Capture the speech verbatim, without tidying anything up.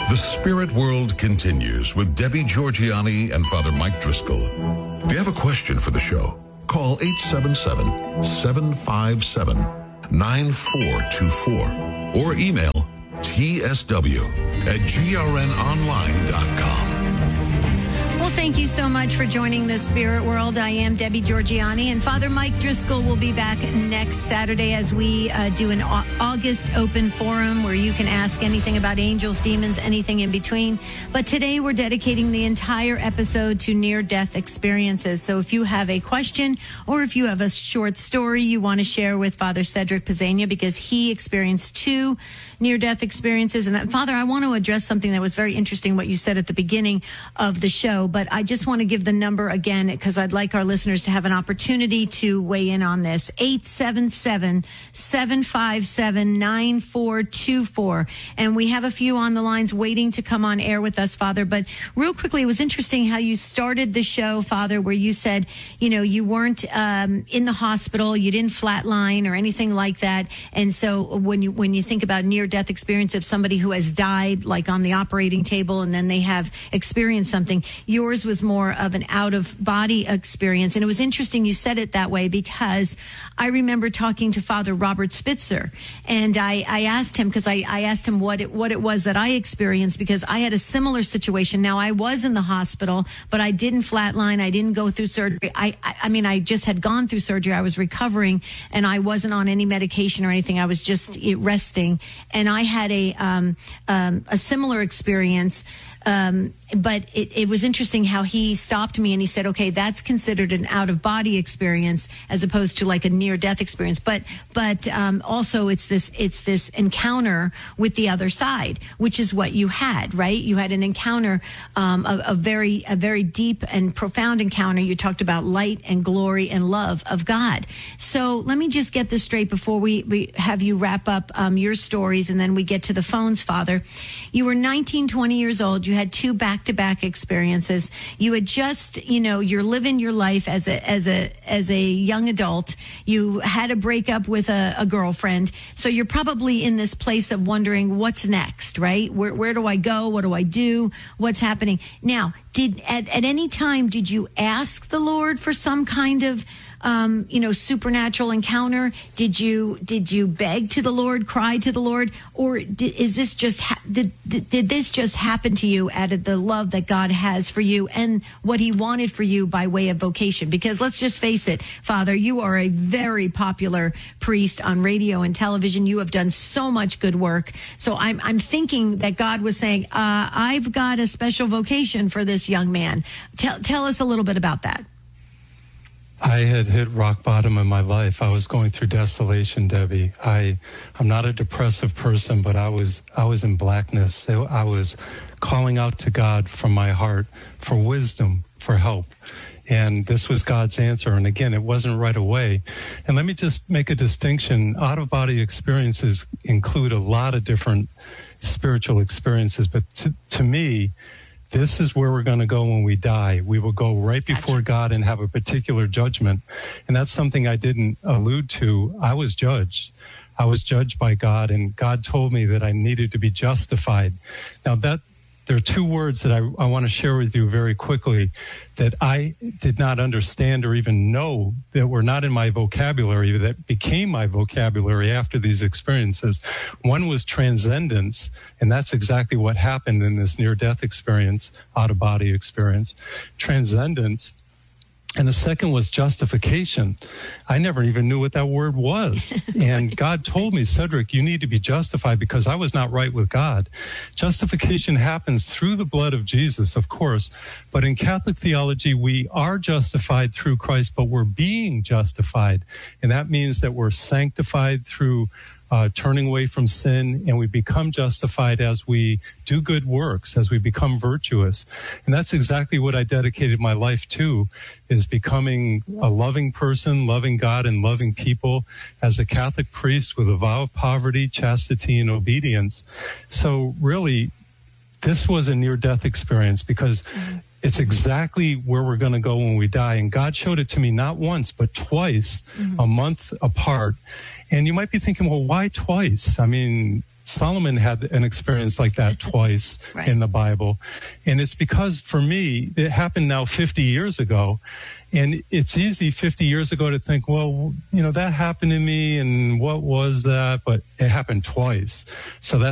The Spirit World continues with Debbie Georgianni and Father Mike Driscoll. If you have a question for the show, call eight seven seven, seven five seven, nine four two four or email T S W at G R N online dot com. Well, thank you so much for joining the Spirit World. I am Debbie Georgianni, and Father Mike Driscoll will be back next Saturday as we uh, do an au- August open forum where you can ask anything about angels, demons, anything in between. But today we're dedicating the entire episode to near-death experiences. So if you have a question or if you have a short story you want to share with Father Cedric Pizzania, because he experienced two near-death experiences. And uh, Father, I want to address something that was very interesting, what you said at the beginning of the show. But I just want to give the number again because I'd like our listeners to have an opportunity to weigh in on this. eight seven seven, seven five seven, nine four two four. And we have a few on the lines waiting to come on air with us, Father. But real quickly, it was interesting how you started the show, Father, where you said, you know, you weren't um, in the hospital, you didn't flatline or anything like that. And so when you when you think about near-death experience of somebody who has died, like on the operating table, and then they have experienced something, yours was more of an out-of-body experience. And it was interesting you said it that way because I remember talking to Father Robert Spitzer, and I, I asked him, because I, I asked him what it, what it was that I experienced, because I had a similar situation. Now, I was in the hospital, but I didn't flatline. I didn't go through surgery. I, I, I mean, I just had gone through surgery. I was recovering, and I wasn't on any medication or anything. I was just resting. And I had a, um, um, a similar experience. Um, but it, it was interesting how he stopped me and he said, okay, that's considered an out-of-body experience as opposed to like a near-death experience. But but um, also it's this it's this encounter with the other side, which is what you had, right? You had an encounter, um, a, a very a very deep and profound encounter. You talked about light and glory and love of God. So let me just get this straight before we, we have you wrap up um, your stories and then we get to the phones, Father. You were nineteen, twenty years old. You had two back-to-back experiences. You had just, you know, you're living your life as a as a as a young adult. You had a breakup with a, a girlfriend, so you're probably in this place of wondering what's next, right? Where where do I go? What do I do? What's happening now? Did at, at any time did you ask the Lord for some kind of Um, you know, supernatural encounter? Did you did you beg to the Lord, cry to the Lord, or did, is this just ha- did, did did this just happen to you out of the love that God has for you and what He wanted for you by way of vocation? Because let's just face it, Father, you are a very popular priest on radio and television. You have done so much good work. So I'm I'm thinking that God was saying, uh, I've got a special vocation for this young man. Tell tell us a little bit about that. I had hit rock bottom in my life. I was going through desolation, Debbie. I, I'm not a depressive person, but I was, I was in blackness. I was calling out to God from my heart for wisdom, for help. And this was God's answer. And again, it wasn't right away. And let me just make a distinction. Out-of-body experiences include a lot of different spiritual experiences. But to, to me, this is where we're going to go when we die. We will go right before God and have a particular judgment. And that's something I didn't allude to. I was judged. I was judged by God, and God told me that I needed to be justified. Now, that there are two words that I, I want to share with you very quickly that I did not understand or even know that were not in my vocabulary, that became my vocabulary after these experiences. One was transcendence, and that's exactly what happened in this near-death experience, out-of-body experience. Transcendence. And the second was justification. I never even knew what that word was. And God told me, Cedric, you need to be justified because I was not right with God. Justification happens through the blood of Jesus, of course. But in Catholic theology, we are justified through Christ, but we're being justified. And that means that we're sanctified through Uh, turning away from sin, and we become justified as we do good works, as we become virtuous. And that's exactly what I dedicated my life to, is becoming a loving person, loving God and loving people as a Catholic priest with a vow of poverty, chastity, and obedience. So really, this was a near-death experience because mm-hmm. it's exactly where we're going to go when we die. And God showed it to me not once, but twice, mm-hmm. a month apart. And you might be thinking, well, why twice? I mean, Solomon had an experience like that twice right. in the Bible. And it's because, for me, it happened now fifty years ago. And it's easy fifty years ago to think, well, you know, that happened to me, and what was that? But it happened twice. So that's